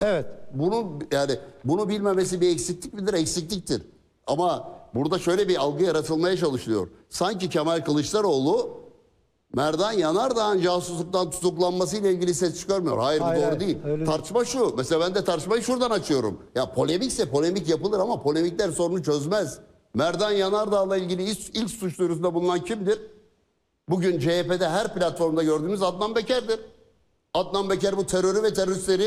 Evet. Bunu bilmemesi bir eksiklik midir? Eksikliktir. Ama burada şöyle bir algı yaratılmaya çalışılıyor. Sanki Kemal Kılıçdaroğlu Merdan Yanardağ'ın casusluktan tutuklanmasıyla ilgili ses çıkarmıyor. Hayır, bu Hayır, doğru değil. öyle Tartışma şu. Mesela ben de tartışmayı şuradan açıyorum. Ya polemikse polemik yapılır ama polemikler sorunu çözmez. Merdan Yanardağ'la ilgili ilk suç duyurusunda bulunan kimdir? Bugün CHP'de her platformda gördüğümüz Adnan Beker'dir. Adnan Beker bu terörü ve teröristleri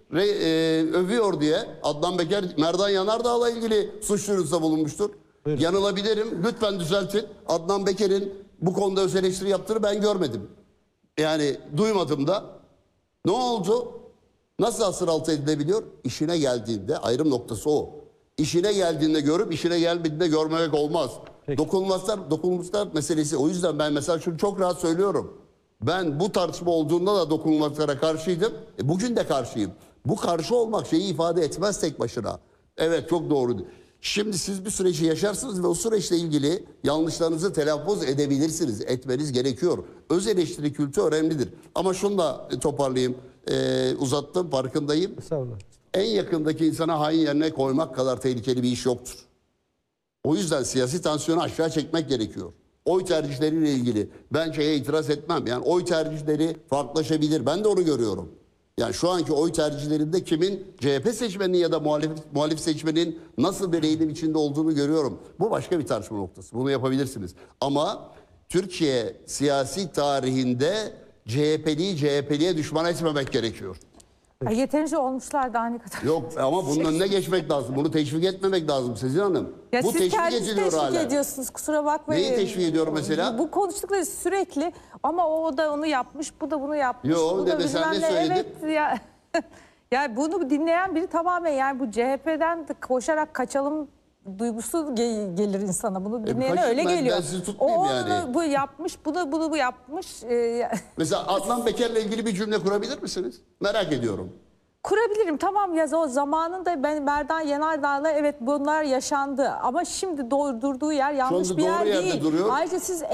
övüyor diye Adnan Beker Merdan Yanardağ'la ilgili suç duyurusunda bulunmuştur. Buyurun. Yanılabilirim. Lütfen düzeltin. Adnan Beker'in bu konuda öz eleştiri yaptığını ben görmedim. Yani duymadım da. Ne oldu? Nasıl asır altı edilebiliyor? İşine geldiğinde, ayrım noktası o. İşine geldiğinde görüp işine gelmediğinde görmemek olmaz. Peki. Dokunulmazlar meselesi. O yüzden ben mesela şunu çok rahat söylüyorum. Ben bu tartışma olduğunda da dokunulmazlara karşıydım. Bugün de karşıyım. Bu karşı olmak şeyi ifade etmez tek başına. Evet, çok doğru. Şimdi siz bir süreci yaşarsınız ve o süreçle ilgili yanlışlarınızı telaffuz edebilirsiniz. Etmeniz gerekiyor. Öz eleştiri kültürü önemlidir. Ama şunu da toparlayayım. Uzattım, farkındayım. Estağfurullah. En yakındaki insana hain yerine koymak kadar tehlikeli bir iş yoktur. O yüzden siyasi tansiyonu aşağı çekmek gerekiyor. Oy tercihleriyle ilgili ben şeye itiraz etmem. Yani oy tercihleri farklılaşabilir. Ben de onu görüyorum. Yani şu anki oy tercihlerinde kimin CHP seçmeninin ya da muhalif seçmenin nasıl bir eğilim içinde olduğunu görüyorum. Bu başka bir tartışma noktası. Bunu yapabilirsiniz. Ama Türkiye siyasi tarihinde CHP'liye düşman etmemek gerekiyor. Ay, yeterince olmuşlar daha ne kadar. Yok ama bunun önüne geçmek lazım. Bunu teşvik etmemek lazım Sezin Hanım. Ya Bu siz teşvik kendiniz ediliyor teşvik hala. ediyorsunuz, kusura bakmayın. Neyi teşvik ediyorum mesela? Bu konuştukları sürekli ama o da onu yapmış, bu da bunu yapmış. Yo, bu da mesela bilmem ne söyledin? Evet ya. Yani bunu dinleyen biri tamamen yani bu CHP'den de koşarak kaçalım duygusu gelir insana. Bunu dinleyene kaçın, öyle ben geliyor. sizi tutmayayım yani. Bu yapmış, bu yapmış. Mesela Adnan Beker'le ilgili bir cümle kurabilir misiniz? Merak ediyorum. Kurabilirim, tamam ya, o zamanında ben Merdan Yanardağ'la evet bunlar yaşandı ama şimdi durduğu yer yanlış anda bir yer doğru yerde değil. duruyor. Ayrıca siz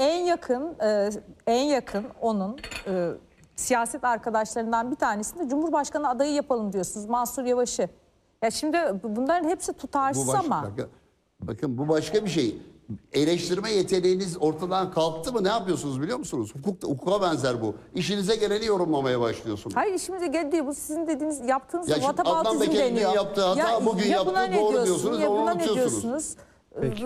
en yakın onun siyaset arkadaşlarından bir tanesini de Cumhurbaşkanı adayı yapalım diyorsunuz, Mansur Yavaş'ı. Ya şimdi bunların hepsi tutarsız ama. Bakın bu başka bir şey. Eleştirme yeteneğiniz ortadan kalktı mı ne yapıyorsunuz biliyor musunuz? Hukuka benzer bu. İşinize geleni yorumlamaya başlıyorsunuz. Hayır, işimize geldi, bu sizin dediğiniz yaptığınız Ya şimdi Adnan vatabatizm Beker'in deniyor. yaptığı hata bugün yaptığı doğru diyorsunuz, onu unutuyorsunuz. Peki.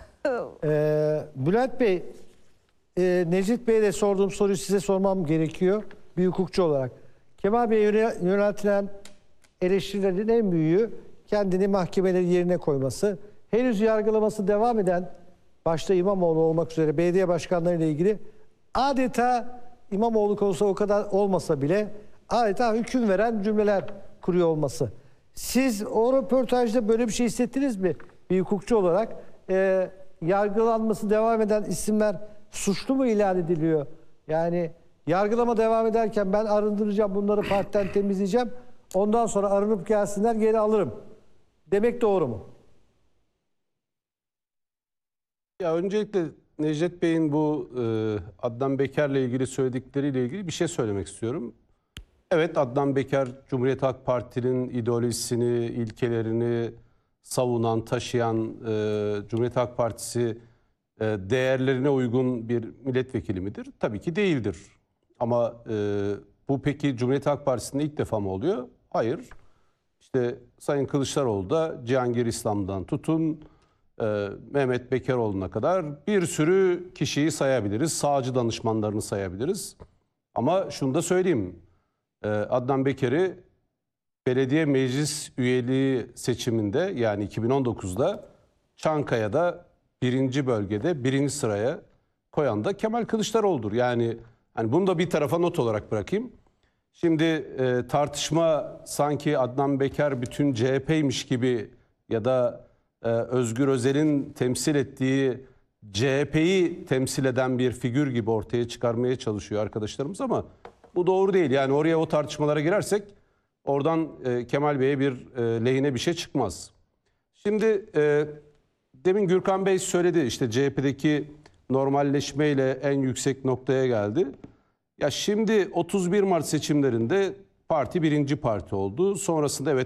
Bülent Bey, Necdet Bey'e de sorduğum soruyu size sormam gerekiyor bir hukukçu olarak. Kemal Bey'e yöneltilen eleştirilerin en büyüğü kendini mahkemeleri yerine koyması. Henüz yargılaması devam eden, başta İmamoğlu olmak üzere belediye başkanlarıyla ilgili adeta İmamoğlu konusu o kadar olmasa bile adeta hüküm veren cümleler kuruyor olması. Siz o röportajda böyle bir şey hissettiniz mi? Bir hukukçu olarak yargılanması devam eden isimler suçlu mu ilan ediliyor? Yani yargılama devam ederken ben arındıracağım, bunları partiden temizleyeceğim, ondan sonra arınıp gelsinler geri alırım demek doğru mu? Ya öncelikle Necdet Bey'in bu Adnan Beker'le ilgili söyledikleriyle ilgili bir şey söylemek istiyorum. Evet, Adnan Beker Cumhuriyet Halk Parti'nin ideolojisini, ilkelerini savunan, taşıyan Cumhuriyet Halk Partisi değerlerine uygun bir milletvekili midir? Tabii ki değildir. Ama bu peki Cumhuriyet Halk Partisi'nde ilk defa mı oluyor? Hayır. İşte Sayın Kılıçdaroğlu da Cihangir İslam'dan tutun Mehmet Bekeroğlu'na kadar bir sürü kişiyi sayabiliriz. Sağcı danışmanlarını sayabiliriz. Ama şunu da söyleyeyim. Adnan Beker'i belediye meclis üyeliği seçiminde yani 2019'da Çankaya'da 1. bölgede 1. sıraya koyan da Kemal Kılıçdaroğlu'dur. Yani hani bunu da bir tarafa not olarak bırakayım. Şimdi tartışma sanki Adnan Beker bütün CHP'ymiş gibi ya da Özgür Özel'in temsil ettiği CHP'yi temsil eden bir figür gibi ortaya çıkarmaya çalışıyor arkadaşlarımız ama bu doğru değil. Yani oraya o tartışmalara girersek oradan Kemal Bey'e bir lehine bir şey çıkmaz. Şimdi demin Gürkan Bey söyledi, işte CHP'deki normalleşmeyle en yüksek noktaya geldi. Ya şimdi 31 Mart seçimlerinde parti birinci parti oldu. Sonrasında evet